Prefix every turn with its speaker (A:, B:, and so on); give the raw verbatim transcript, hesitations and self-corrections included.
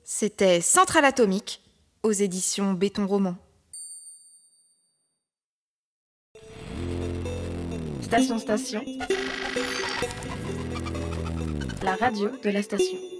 A: C'était Centrale Atomique, aux éditions Béton Roman.
B: Station Station, la radio de la station.